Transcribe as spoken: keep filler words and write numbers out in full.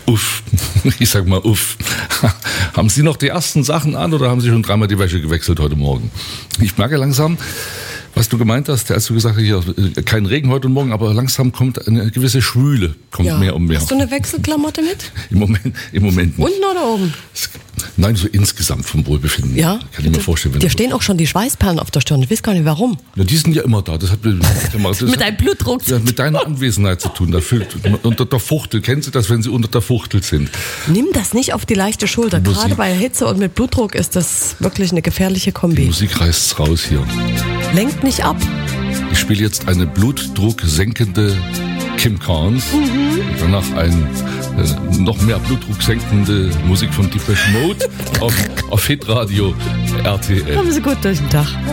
Uff, ich sag mal uff. Haben Sie noch die ersten Sachen an oder haben Sie schon dreimal die Wäsche gewechselt heute Morgen? Ich merke langsam, was du gemeint hast, als du gesagt hast, hier, kein Regen heute und morgen, aber langsam kommt eine gewisse Schwüle, kommt Ja. mehr und mehr. Hast du eine Wechselklamotte mit? Im Moment, im Moment nicht. Unten oder oben? Nein, so insgesamt vom Wohlbefinden. Ja. Kann ich mir vorstellen. Wenn Dir stehen auch schon die Schweißperlen auf der Stirn. Ich weiß gar nicht warum. Ja, die sind ja immer da. Das hat mit, das Mit deinem Blutdruck. Ja, mit deiner Anwesenheit zu tun. Da füllt, unter der Fuchtel. Kennen Sie das, wenn Sie unter der Fuchtel sind? Nimm das nicht auf die leichte Schulter. Musik. Gerade bei Hitze und mit Blutdruck ist das wirklich eine gefährliche Die Kombi. Musik reißt's raus hier. Lenkt nicht ab. Ich spiele jetzt eine blutdrucksenkende Kim Carnes. Mhm. Und danach ein äh, noch mehr Blutdruck senkende Musik von Depeche Mode auf, auf Hitradio R T L. Kommen Sie gut durch den Tag.